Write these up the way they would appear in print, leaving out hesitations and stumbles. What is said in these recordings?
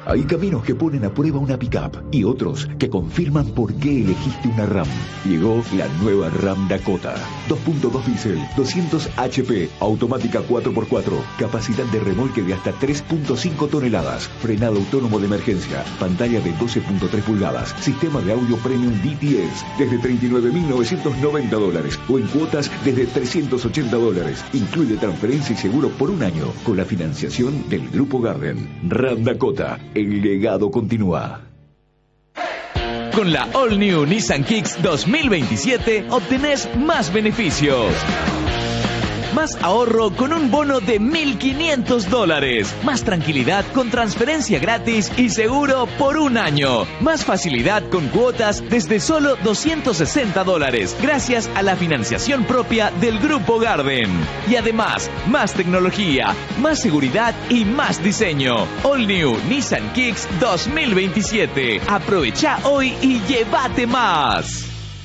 Hay caminos que ponen a prueba una pickup y otros que confirman por qué elegiste una RAM. Llegó la nueva RAM Dakota. 2.2 diésel, 200 HP, automática 4x4, capacidad de remolque de hasta 3.5 toneladas, frenado autónomo de emergencia, pantalla de 12.3 pulgadas, sistema de audio premium DTS, desde $39.990 o en cuotas desde $380. Incluye transferencia y seguro por un año con la financiación del Grupo Garden. RAM Dakota, el legado continúa. Con la All New Nissan Kicks 2027 obtenés más beneficios. Más ahorro con un bono de $1.500. Más tranquilidad con transferencia gratis y seguro por un año. Más facilidad con cuotas desde solo $260. Gracias a la financiación propia del Grupo Garden. Y además, más tecnología, más seguridad y más diseño. All New Nissan Kicks 2027. Aprovecha hoy y llévate más.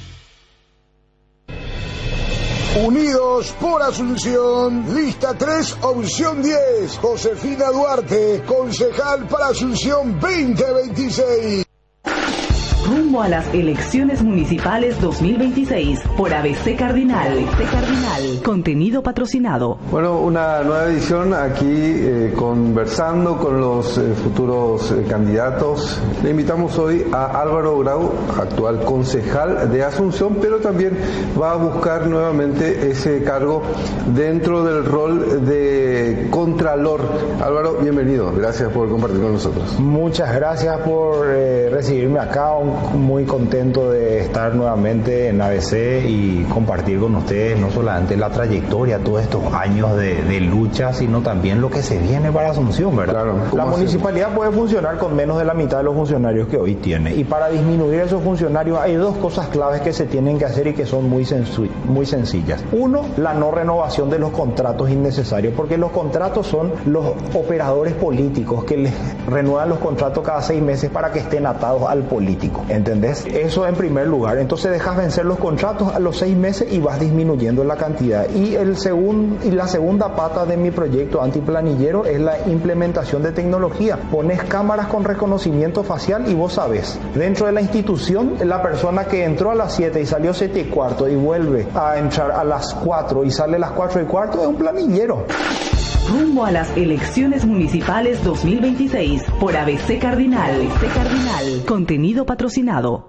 Unidos por Asunción, lista 3, opción 10. Josefina Duarte, concejal para Asunción 2026. Rumbo a las elecciones municipales 2026 por ABC Cardinal. ABC Cardinal. Contenido patrocinado. Bueno, una nueva edición aquí conversando con los futuros candidatos. Le invitamos hoy a Álvaro Grau, actual concejal de Asunción, pero también va a buscar nuevamente ese cargo dentro del rol de contralor. Álvaro, bienvenido. Gracias por compartir con nosotros. Muchas gracias por recibirme acá. Muy contento de estar nuevamente en ABC y compartir con ustedes no solamente la trayectoria, todos estos años de lucha, sino también lo que se viene para Asunción, ¿verdad? Claro, la municipalidad puede funcionar con menos de la mitad de los funcionarios que hoy tiene, y para disminuir esos funcionarios hay dos cosas claves que se tienen que hacer y que son muy sencillas. Uno, la no renovación de los contratos innecesarios, porque los contratos son los operadores políticos que les renuevan los contratos cada 6 meses para que estén atados al político. ¿Entendés? Eso en primer lugar. Entonces dejas vencer los contratos a los 6 meses y vas disminuyendo la cantidad. Y la segunda pata de mi proyecto antiplanillero es la implementación de tecnología. Pones cámaras con reconocimiento facial y vos sabés, dentro de la institución, la persona que entró a las 7 y salió 7:15 y vuelve a entrar a las 4 y sale a las 4:15 es un planillero. Rumbo a las elecciones municipales 2026 por ABC Cardinal. ABC Cardinal. Contenido patrocinado.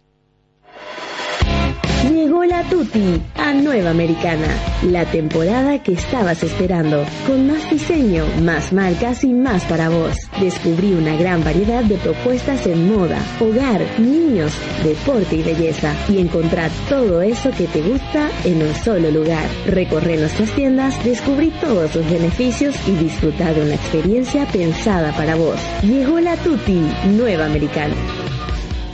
Llegó la Tutti a Nueva Americana, la temporada que estabas esperando, con más diseño, más marcas y más para vos. Descubrí una gran variedad de propuestas en moda, hogar, niños, deporte y belleza, y encontrá todo eso que te gusta en un solo lugar. Recorre nuestras tiendas, descubrí todos sus beneficios y disfruta de una experiencia pensada para vos. Llegó la Tutti Nueva Americana.